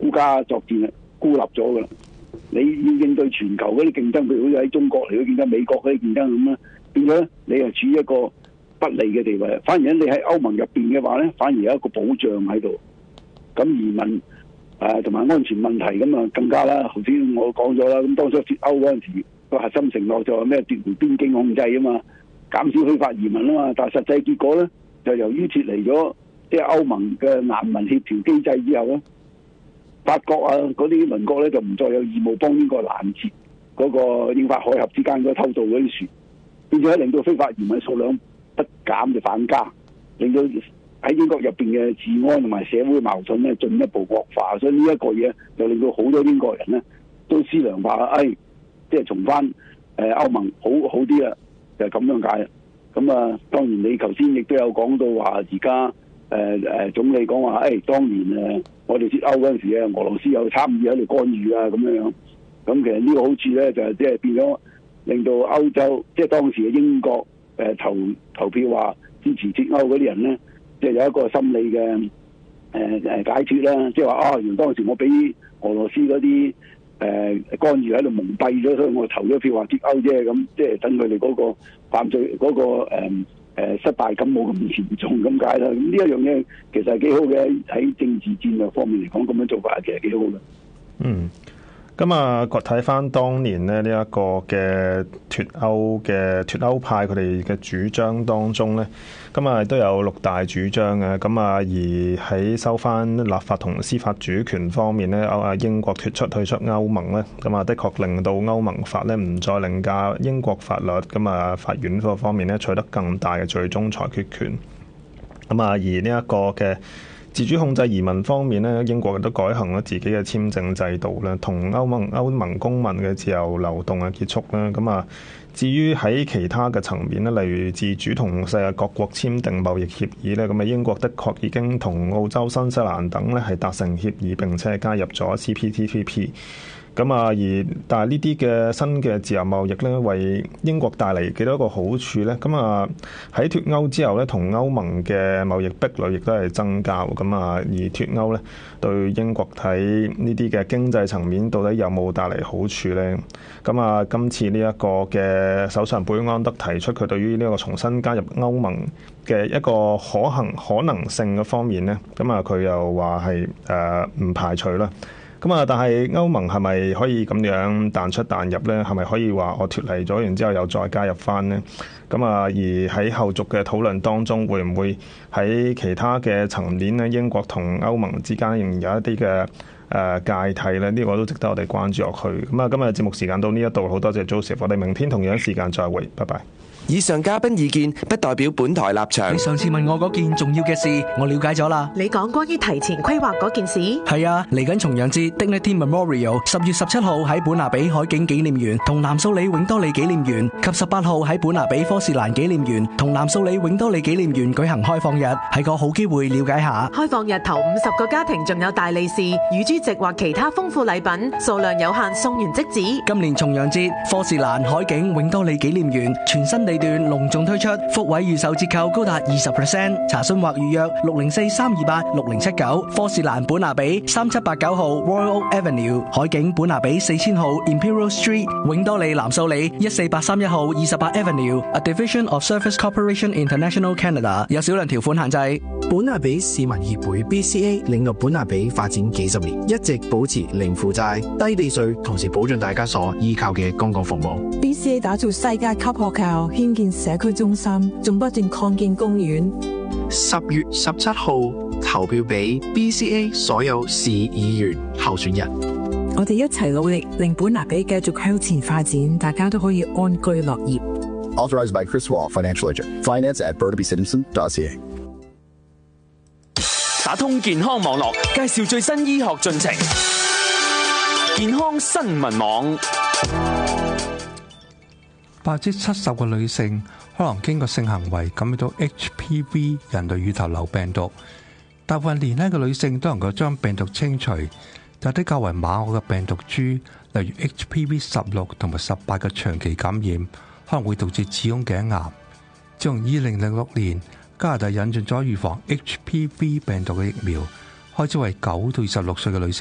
孤家作戰啦，孤立咗噶啦。你要應對全球嗰啲競爭，譬如好似喺中國嚟嘅競爭、美國嗰啲競爭咁啦，變咗你係處於一個不利嘅地位。反而咧，你喺歐盟入邊嘅話咧，反而有一個保障喺度。咁移民同埋安全問題咁啊，更加啦。頭先我講咗啦，咁當初脫歐嗰陣時個核心承諾就係咩？奪回邊境控制啊嘛，減少非法移民啊嘛。但係實際結果咧，就由於脫離咗即係歐盟嘅難民協調機制之後咧，法國啊嗰啲鄰國咧就唔再有義務幫英國攔截嗰個英法海峽之間嗰偷渡嗰啲船，變咗令到非法移民數量不減就反加，令到喺英國入邊嘅治安同埋社會矛盾咧進一步惡化。所以呢一個嘢就令到好多英國人咧都思量話，即係重翻歐盟好啲啦，就係咁樣解。咁啊，當然你頭先亦都有講到話，而家總理講話，當年我哋脫歐嗰陣時啊，俄羅斯有參與喺度干預啊咁樣。咁其實呢個好處咧，就係即係變咗令到歐洲，即係當時嘅英國投票話支持脫歐嗰啲人咧，即係有一個心理嘅解脫啦。即係話原來當時我俾俄羅斯嗰啲干預喺度蒙蔽咗，所以我投咗票話脫歐啫。咁即係等佢哋嗰個犯罪嗰個失敗感冇咁嚴重咁解啦。咁呢一樣嘢其實係幾好嘅，喺政治戰略方面嚟講，咁樣做法其實幾好嘅。 咁啊，睇翻當年咧呢一個嘅脫歐派佢哋嘅主張當中咧，咁啊都有6大主張嘅。咁啊而喺收翻立法同司法主權方面咧，英國退出歐盟咧，咁啊的確令到歐盟法咧唔再凌駕英國法律，咁啊法院嗰方面咧取得更大嘅最終裁決權。咁啊而呢一個嘅自主控制移民方面咧，英國亦都改行咗自己嘅簽證制度咧，同歐盟公民嘅自由流動嘅結束啦。咁啊，至於喺其他嘅層面咧，例如自主同世界各國簽訂貿易協議咧，咁啊英國的確已經同澳洲、新西蘭等咧係達成協議，並且加入咗 CPTPP。咁啊，但係呢啲嘅新嘅自由貿易咧，為英國帶嚟幾多個好處咧？咁啊，喺脫歐之後咧，同歐盟嘅貿易壁壘亦都係增加。咁啊，而脫歐咧，對英國喺呢啲嘅經濟層面到底有冇帶嚟好處咧？咁啊，今次呢一個嘅首相貝安德提出佢對於呢個重新加入歐盟嘅一個可能性嘅方面咧，咁啊，佢又話係唔排除啦。咁啊，但係歐盟係咪可以咁樣彈出彈入呢？係咪可以話我脫離咗，然之後又再加入翻呢？咁啊，而喺後續嘅討論當中，會唔會喺其他嘅層面呢？英國同歐盟之間仍然有一啲嘅界替呢？呢個都值得我哋關注落去。咁啊，今日節目時間到呢一度，好多謝 Joseph， 我哋明天同樣時間再會，拜拜。 以上嘉賓意見不代表本台立場。 你上次問我嗰件重要嘅事，我了解咗啦。 你講關於提前規劃嗰件事？ 係啊，嚟緊重陽節 Dignity Memorial 10月17號喺本拿比海景紀念園同南素里永多里紀念園，及18號喺本拿比科士蘭紀念園同南素里永多里紀念園舉行開放日，係個好機會了解下。 開放日頭50個家庭仲有大利是、乳豬席或其他豐富禮品，數量有限，送完即止。 今年重陽節科士蘭海景永多里紀念園全新地段隆重推出，福位預售折扣高達 20%， 查詢或預約604-328-6079，科士蘭本拿比3789號 Royal Oak Avenue， 海景本拿比4000號 Imperial Street， 永多里南素里14831號28 Avenue，A Division of Service Corporation International Canada， 有少量條款限制。 本拿比市民協會 BCA 領導本拿比發展幾十年，一直保持零負債、低地稅，同時保障大家所依靠嘅公共服務。 BCA 打造世界級學校，興建社區中心，仲不斷擴建公園。 10月17號投票俾 BCA 所有市議員候選人。 我哋一齊努力，令本拿比繼續向前發展，大家都可以安居樂業。 Authorized by Chris Wall, Financial Agent. Finance@BurnabyCitizen.ca。 打通健康網絡，介紹最新醫學進程。健康新聞網。 70%嘅女性可能經過性行為感染到 HPV 人類乳頭瘤病毒。大部分年輕嘅女性都能夠將病毒清除，但啲較為馬可嘅病毒株，例如 HPV16同埋18嘅長期感染，可能會導致子宮頸癌。自從2006年加拿大引進咗預防 HPV 病毒嘅疫苗，開始為9到26歲嘅女性